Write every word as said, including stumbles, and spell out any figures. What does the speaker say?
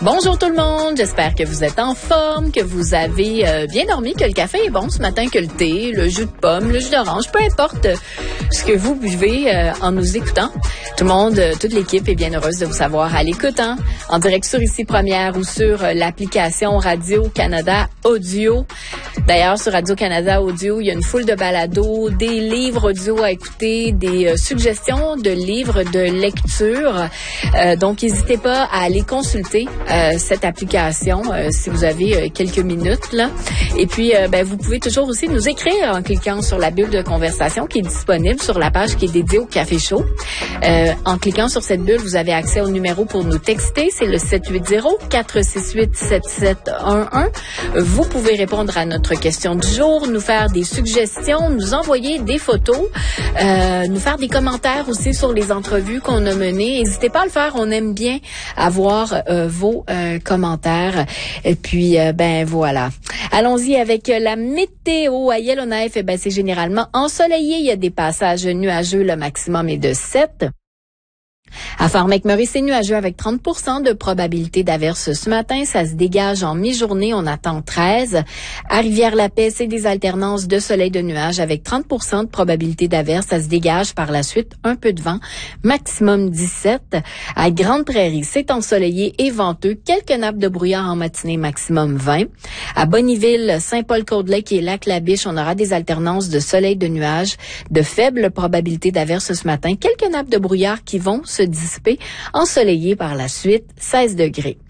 Bonjour tout le monde, j'espère que vous êtes en forme, que vous avez euh, bien dormi, que le café est bon ce matin, que le thé, le jus de pomme, le jus d'orange, peu importe euh, ce que vous buvez euh, en nous écoutant. Tout le monde, euh, toute l'équipe est bien heureuse de vous savoir à l'écoute, hein, en direct sur Ici Première ou sur euh, l'application Radio-Canada Audio. D'ailleurs, sur Radio-Canada Audio, il y a une foule de balados, des livres audio à écouter, des euh, suggestions de livres de lecture. Euh, donc, n'hésitez pas à aller consulter euh, cette application euh, si vous avez euh, quelques minutes là. Et puis, euh, ben, vous pouvez toujours aussi nous écrire en cliquant sur la bulle de conversation qui est disponible sur la page qui est dédiée au Café Chaud. Euh, en cliquant sur cette bulle, vous avez accès au numéro pour nous texter. C'est le sept huit zéro, quatre six huit, sept sept un un. Vous pouvez répondre à notre question du jour, nous faire des suggestions, nous envoyer des photos, euh, nous faire des commentaires aussi sur les entrevues qu'on a menées. N'hésitez pas à le faire, on aime bien avoir euh, vos euh, commentaires. Et puis, euh, ben voilà. Allons-y avec la météo. À Yellowknife, eh ben, c'est généralement ensoleillé. Il y a des passages nuageux, le maximum est de sept. À Fort McMurray, c'est nuageux avec trente pour cent de probabilité d'averse ce matin. Ça se dégage en mi-journée, on attend treize. À Rivière-la-Paix, c'est des alternances de soleil de nuages avec trente pour cent de probabilité d'averse. Ça se dégage par la suite, un peu de vent, maximum dix-sept. À Grande-Prairie, c'est ensoleillé et venteux. Quelques nappes de brouillard en matinée, maximum vingt. À Bonnyville, Saint-Paul-Côte-Lake et Lac-La-Biche, on aura des alternances de soleil de nuages, de faibles probabilités d'averse ce matin. Quelques nappes de brouillard qui vont se dissiper, ensoleillé par la suite, seize degrés.